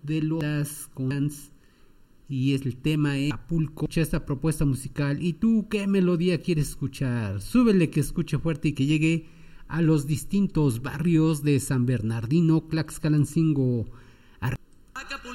de los Cons y el tema es Acapulco. Escucha esta propuesta musical. ¿Y tú qué melodía quieres escuchar? Súbele, que escuche fuerte y que llegue a los distintos barrios de San Bernardino, Tlaxcalancingo. Acapulco.